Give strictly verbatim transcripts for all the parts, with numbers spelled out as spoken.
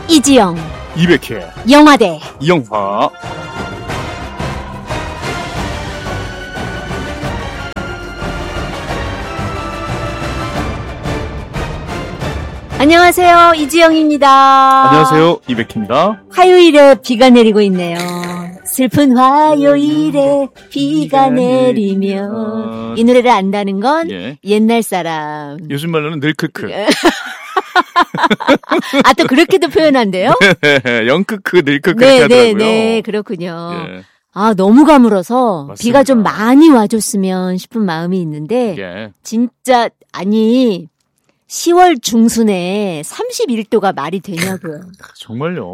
이지영 이백회 영화대 영화. 안녕하세요, 이지영입니다. 안녕하세요, 이백희입니다. 화요일에 비가 내리고 있네요. 슬픈 화요일에 비가 내리면 어... 이 노래를 안다는 건 예. 옛날 사람. 요즘 말로는 늘크크. 아, 또 그렇게도 표현한대요? 네, 영크크, 늘크크 네, 이렇게 네, 하더라고요. 네, 그렇군요. 예. 아, 너무 가물어서 맞습니다. 비가 좀 많이 와줬으면 싶은 마음이 있는데 예. 진짜 아니 시월 중순에 삼십일 도가 말이 되냐고요. 정말요.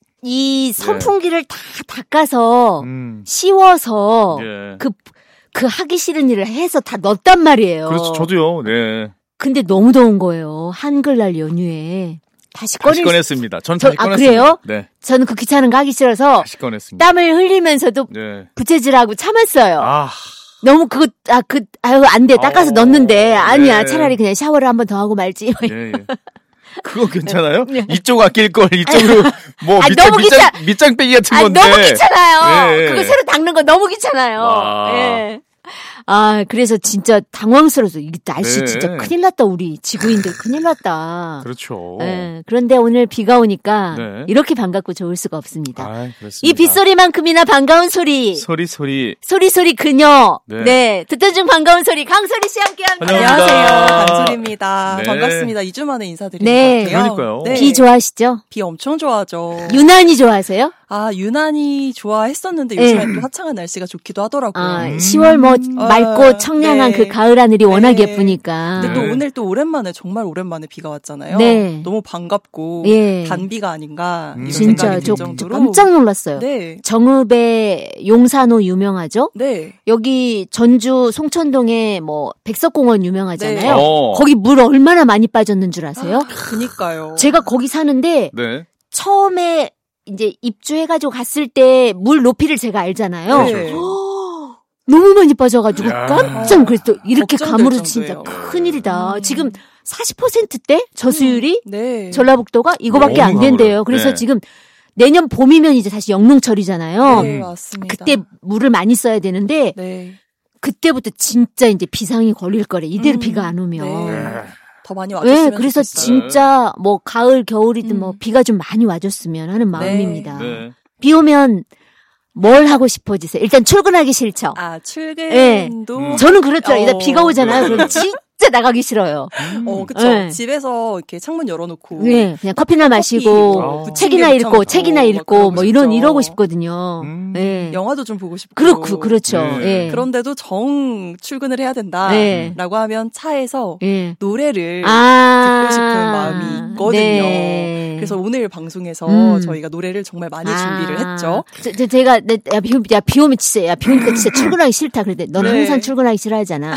이 선풍기를 예. 다 닦아서 음. 씌워서 예. 그, 그 하기 싫은 일을 해서 다 넣었단 말이에요. 그렇죠. 저도요. 네. 근데 너무 더운 거예요. 한글날 연휴에. 다시, 다시 꺼낼 꺼냈습니다. 전 저, 다시 아, 꺼냈습니다. 그래요? 네. 저는 그 귀찮은 거 하기 싫어서 다시 꺼냈습니다. 땀을 흘리면서도 네. 부채질하고 참았어요. 아. 너무 그거, 아, 그, 아유, 안 돼. 닦아서 어, 넣었는데. 아니야. 네. 차라리 그냥 샤워를 한 번 더 하고 말지. 예, 예. 그거 괜찮아요? 이쪽 아낄 걸 이쪽으로 뭐 아, 밑장, 너무 밑장, 밑장 빼기 같은 아, 건데. 너무 귀찮아요. 예. 그거 새로 닦는 거 너무 귀찮아요. 와. 예. 아, 그래서 진짜 당황스러워서 이게 날씨 네. 진짜 큰일 났다. 우리 지구인들 큰일 났다. 그렇죠. 예. 그런데 오늘 비가 오니까 네. 이렇게 반갑고 좋을 수가 없습니다. 아, 그렇습니다. 이 빗소리만큼이나 반가운 소리. 소리 소리. 소리 소리 그녀. 네. 네. 듣던 중 반가운 소리 강소리 씨 함께합니다. 안녕하세요. 강소리입니다. 네. 반갑습니다. 이 주 만에 인사드리는 네. 것 같아요. 그러니까요. 네. 비 좋아하시죠? 비 엄청 좋아하죠. 유난히 좋아하세요? 아, 유난히 좋아했었는데 네. 요즘에 또 화창한 날씨가 좋기도 하더라고요. 아, 음. 시월 뭐 맑고 어, 청량한 네. 그 가을 하늘이 워낙 네. 예쁘니까. 근데 또 네. 오늘 또 오랜만에 정말 오랜만에 비가 왔잖아요. 네. 너무 반갑고 예. 단비가 아닌가 음. 이런 진짜 생각이 저, 들 저 정도로. 깜짝 놀랐어요. 네. 정읍의 용산호 유명하죠? 네. 여기 전주 송천동에 뭐 백석공원 유명하잖아요. 네. 어. 거기 물 얼마나 많이 빠졌는 줄 아세요? 그니까요. 제가 거기 사는데 네. 처음에 이제 입주해가지고 갔을 때 물 높이를 제가 알잖아요. 네. 너무 많이 빠져가지고 야. 깜짝 그랬어. 이렇게 걱정될 가물어 진짜 정도예요. 큰일이다. 음. 지금 사십 퍼센트대 저수율이 네. 전라북도가 이거밖에 너무 안 된대요. 가물어요. 그래서 네. 지금 내년 봄이면 이제 다시 영농철이잖아요. 네, 맞습니다. 그때 물을 많이 써야 되는데 네. 그때부터 진짜 이제 비상이 걸릴 거래. 이대로 음, 비가 안 오면. 네. 더 많이 와줬으면 네, 그래서 좋겠어요. 진짜 뭐 가을 겨울이든 음. 뭐 비가 좀 많이 와줬으면 하는 마음입니다. 네. 비 오면 뭘 하고 싶어지세요? 일단 출근하기 싫죠. 아, 출근도. 네. 저는 그렇죠. 일단 어. 비가 오잖아요. 그럼 진짜 나가기 싫어요. 어, 그쵸. 네. 집에서 이렇게 창문 열어놓고. 네, 그냥 커피나 마시고 뭐 책이나 부침개 읽고 붙여놓고 책이나 막 읽고 그러고 뭐 이런 싶죠. 이러고 싶거든요. 음. 네. 영화도 좀 보고 싶고. 그렇고 그렇죠. 네. 예. 그런데도 정 출근을 해야 된다라고 네. 하면 차에서 예. 노래를 아. 듣고 싶은 마음이 있거든요. 네. 그래서 오늘 방송에서 음. 저희가 노래를 정말 많이 아. 준비를 했죠. 저, 저, 제가 내, 야, 비, 야, 비 오면 진짜 야, 비 오니까 진짜 출근하기 싫다. 그랬는데 너는 네. 항상 출근하기 싫어하잖아.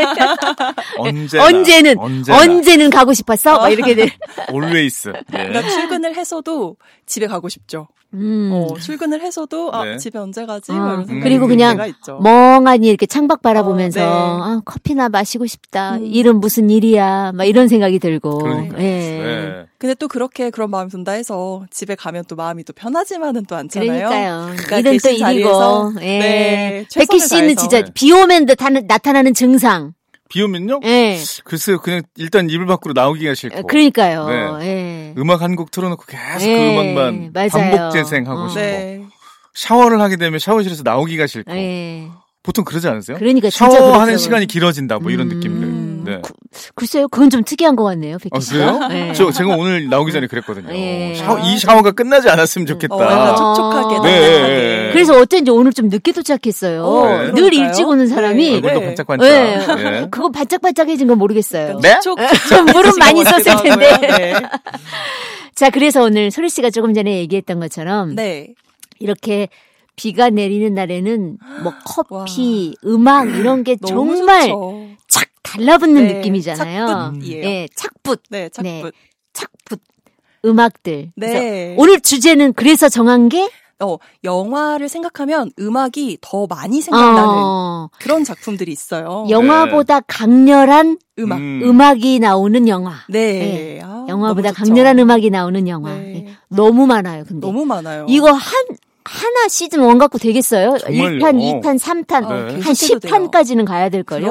언제나. 언제는 언제나. 언제는 가고 싶었어? 막 이렇게 돼. always. 예. 그러니까 출근을 해서도 집에 가고 싶죠. 음. 어, 출근을 해서도 아, 네. 집에 언제 가지? 아, 막 이런 생각이 그리고 들 그냥 때가 있죠. 멍하니 이렇게 창밖 바라보면서 어, 네. 아, 커피나 마시고 싶다. 음. 일은 무슨 일이야. 막 이런 생각이 들고. 그러니까요. 예. 네. 근데 또 그렇게 그런 마음이 든다 해서 집에 가면 또 마음이 또 편하지만은 또 않잖아요. 그러니까요. 그러니까 일은 또 계신 일이고. 자리에서 예. 네, 백희 최선을 씨는 다해서. 진짜 비 오면 나타나, 나타나는 증상. 비 오면요? 예. 글쎄요, 그냥 일단 이불 밖으로 나오기가 싫고. 그러니까요. 네. 예. 음악 한 곡 틀어놓고 계속 예, 그 음악만 맞아요. 반복 재생하고 어. 싶고. 네. 샤워를 하게 되면 샤워실에서 나오기가 싫고. 예. 보통 그러지 않으세요? 그러니까 진짜 샤워하는 그렇죠. 시간이 길어진다, 뭐 이런 음. 느낌들. 네. 그, 글쎄요, 그건 좀 특이한 것 같네요, 백희 아, 씨가. 그래요? 예. 저, 제가 오늘 나오기 전에 그랬거든요. 예. 샤워, 이 샤워가 끝나지 않았으면 좋겠다. 어, 약간 촉촉하게, 아. 따뜻하게. 네. 그래서 어쩐지 오늘 좀 늦게 도착했어요. 어, 네. 늘 그러니까요. 일찍 오는 사람이. 얼굴도 네. 반짝반짝. 예. 예. 그거 반짝반짝해진 건 모르겠어요. 네? 촉, 좀 물은 많이 썼을 텐데. 네. 자, 그래서 오늘 소리 씨가 조금 전에 얘기했던 것처럼 네. 이렇게 비가 내리는 날에는 뭐 커피, 음악 이런 게 너무 정말 좋죠. 착 달라붙는 네, 느낌이잖아요. 착붙이에요. 예, 착붙. 네, 착붙. 네. 착붙. 음악들. 네. 그래서 오늘 주제는 그래서 정한 게 어, 영화를 생각하면 음악이 더 많이 생각나는 어, 그런 작품들이 있어요. 영화보다 강렬한 음악. 음. 음악이 나오는 영화. 네. 아, 영화보다 너무 좋죠. 강렬한 음악이 나오는 영화. 네. 예. 네. 너무 많아요. 근데 너무 많아요. 이거 한 하나 시즌 일 갖고 되겠어요? 정말요? 일 탄, 이 탄, 삼 탄, 어, 한 계속해도 십 탄까지는 가야 될걸요?